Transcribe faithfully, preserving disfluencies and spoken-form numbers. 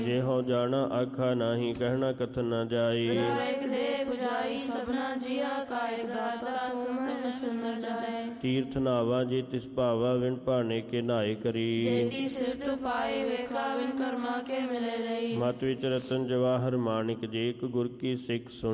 ਜੇ ਹੋ ਜਾਣਾ ਆਖਾ ਨਾਹੀ ਕਹਿਣਾ ਕਥਨ ਨਾ ਜਾਈ। ਵਿਨਾਇਕ ਦੇ 부ਜਾਈ ਸਭਨਾ ਜੀਆ ਕਾਇ ਦਾਤਾ ਸੁਮਨ ਸਰ ਜਾਏ। ਤੀਰਥ ਨਾਵਾ ਜੇ ਤਿਸ ਭਾਵਾ ਵਿਣ ਭਾਣੇ ਕੇ ਨਾਏ ਕਰੀ। ਜੇਤੀ ਸਿਰ ਤੁ ਪਾਏ ਵੇਖਾ ਵਿਣ ਕਰਮਾ ਕੇ ਮਿਲੇ ਲਈ। ਮਤ ਵਿੱਚ ਰਤਨ ਜਵਾਹਰ ਮਾਣਿਕ ਜੇ ਇੱਕ ਗੁਰ ਕੀ ਸਿੱਖ ਸੁਣ